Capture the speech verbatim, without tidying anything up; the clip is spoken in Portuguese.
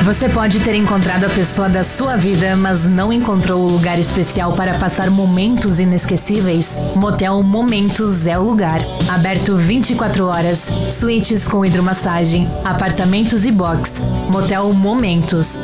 Você pode ter encontrado a pessoa da sua vida, mas não encontrou o lugar especial para passar momentos inesquecíveis? Motel Momentos é o lugar. Aberto vinte e quatro horas, suítes com hidromassagem, apartamentos e box. Motel Momentos.